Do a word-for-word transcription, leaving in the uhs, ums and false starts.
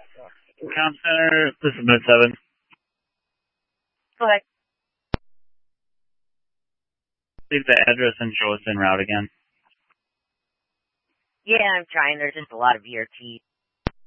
Com Center, this is Mid seven. Go ahead. Leave the address and show us en route again. Yeah, I'm trying. There's just a lot of V R T.